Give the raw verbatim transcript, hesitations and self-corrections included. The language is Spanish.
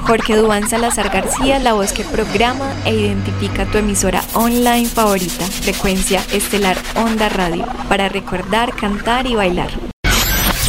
Jorge Duván Salazar García, la voz que programa e identifica tu emisora online favorita, Frecuencia Estelar Onda Radio, para recordar, cantar y bailar.